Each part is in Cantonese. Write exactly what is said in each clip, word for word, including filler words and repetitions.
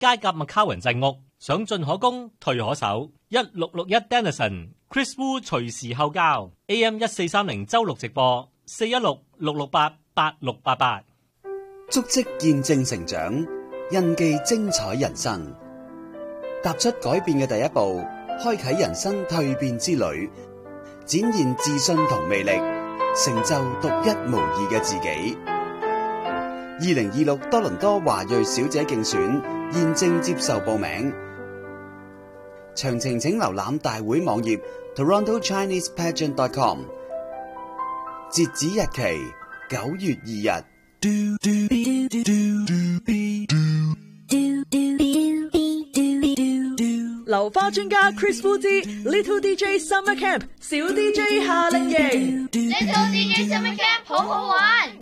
街甲麥卡雲鎮屋，想進可攻，退可守。一六六一 Denison Chris Wu 隨時後交 A M 一四三零周六直播四一六六六八八六八八。 足跡見證成長，印記精彩人生。踏出改變嘅第一步，開啟人生蛻變之旅，展現自信同魅力，成就獨一無二嘅自己。二零二六多倫多華裔小姐競選現正接受報名，詳情請瀏覽大會網頁 toronto chinese pageant dot com。截止日期九月二日。 流花專家 Chris Wu 之 Little D J Summer Camp 小 D J 夏令營 Little D J Summer Camp 好好玩。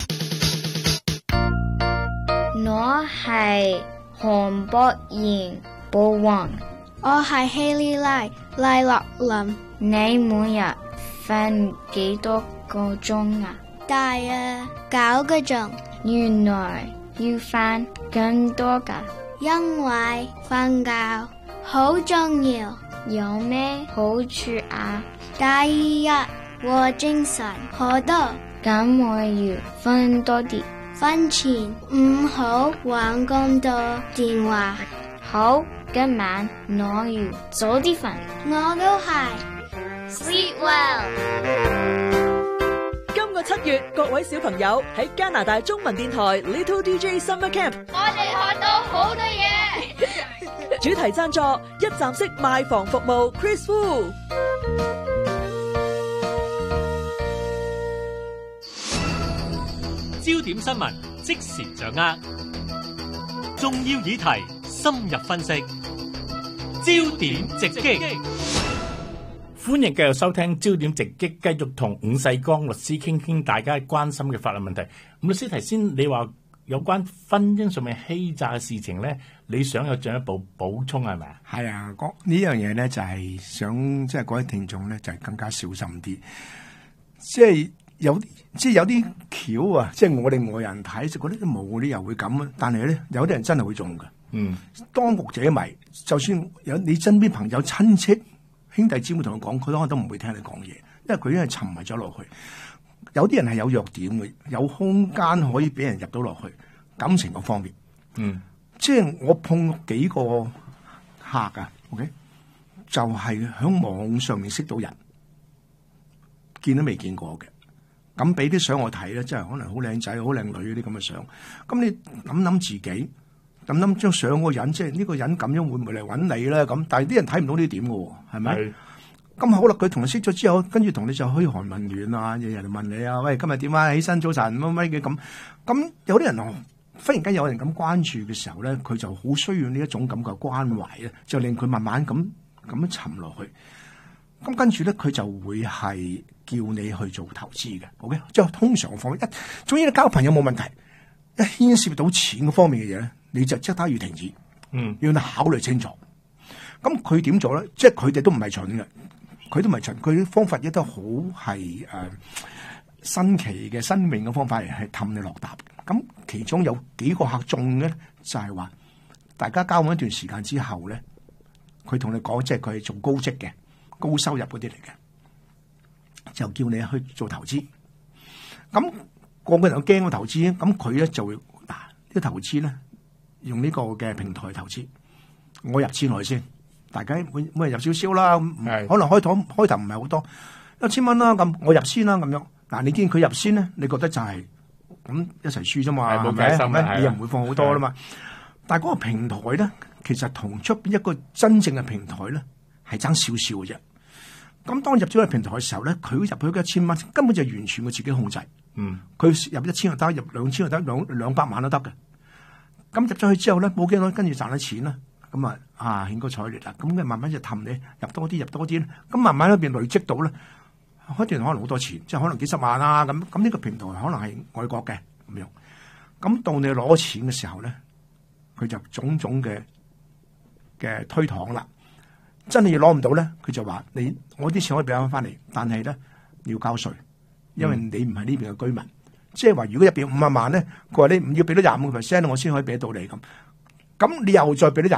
我係韓博賢寶雲， 我係希利拉賴樂林。 你每日瞓幾多個鐘啊？ 大約九個鐘。 原來要瞓更多噶， 因為瞓覺好重要。 有咩好處啊？ 第一，我精神好多。 咁我要瞓多啲。 瞓前唔好玩咁多電話。 好，今晚我要早啲瞓。 我都係。 Sleep well。 今個七月，各位小朋友喺加拿大中文電台 Little D J Summer Camp， 我哋學到好多嘢。 主題贊助一站式賣房服務 Chris Wu。 焦點新聞即時掌握，重要議題深入分析，焦點直擊。 歡迎繼續收聽焦點直擊，繼續同伍世剛律師傾傾大家關心嘅法律問題。伍律師，頭先你話有關婚姻上面欺詐嘅事情咧，你想有進一步補充係咪啊？ 係啊，講呢樣嘢咧就係想即係各位聽眾咧就係更加小心啲，即係有即係有啲橋啊，即係我哋外人睇就覺得冇理由會咁啊，但係咧有啲人真係會中嘅。嗯，當局者迷，就算有你身邊朋友親戚兄弟姊妹同佢講，佢可能都唔會聽你講嘢，因為佢已經係沉迷咗落去。有啲人係有弱點嘅，有空間可以俾人入到落去感情嗰方面。嗯，即係我碰幾個客啊 ，OK， 就係喺網上面識到人，見都未見過嘅，咁俾啲相我睇咧，真係可能好靚仔、好靚女嗰啲咁嘅相。咁你諗諗自己。咁諗張相嗰個人，即係呢個人咁樣會唔會嚟揾你咧？咁但係啲人睇唔到呢點嘅，係咪？咁好啦，佢同你識咗之後，跟住同你就噓寒問暖啊，有人嚟問你啊，喂，今日點啊？起身早晨乜乜嘅咁。咁有啲人哦，忽然間有人咁關注嘅時候咧，佢就好需要呢一種咁嘅關懷咧，就令佢慢慢咁咁樣沉落去。咁跟住咧，佢就會係叫你去做投資嘅。OK，即係通常方面一，總之你交朋友冇問題，一牽涉到錢嗰方面嘅嘢咧。你就即刻要停止，嗯，要你考慮清楚。咁佢點做咧？即係佢哋都唔係蠢嘅，佢都唔係蠢，佢啲方法亦都好係誒新奇嘅生命嘅方法嚟，係氹你落搭。咁其中有幾個客中咧，就係、是、話大家交往一段時間之後咧，佢同你講，即係佢係做高職嘅、高收入嗰啲嚟嘅，就叫你去做投資。咁、那個個人又驚個投資，咁佢咧就會嗱呢、啊這個投資咧。用呢個嘅平台投資，我入錢來先，大家每每日入少少啦，可能開頭開頭唔係好多，一千蚊啦，咁我入先啦，咁樣嗱，你見佢入先咧，你覺得就係、是、咁一齊輸啫嘛，係咪？係咪？你又唔會放好多啦嘛。但係嗰個平台咧，其實同出邊一個真正嘅平台咧，係爭少少嘅啫。咁當入咗個平台嘅時候咧，佢入去嘅一千蚊，根本就完全佢自己控制。嗯，佢入一千就得，入兩千就得，兩兩百萬都得嘅。咁入咗去之後咧，冇幾耐跟住賺咗錢啦，咁啊啊興高采烈啦，咁佢慢慢就氹你入多啲入多啲咧，咁慢慢喺邊累積到咧，開段可能好多錢，即係可能幾十萬啊咁，咁呢個平台可能係外國嘅咁樣，咁到你攞錢嘅時候咧，佢就種種嘅嘅推搪啦，真係要攞唔到咧，佢就話你我啲錢可以俾翻翻嚟，但係咧你要交稅，因為你唔係呢邊嘅居民。嗯，即係話，如果入邊五萬萬咧，佢話你唔要俾到廿五個 percent，我先可以俾到你咁。 咁你又再俾啲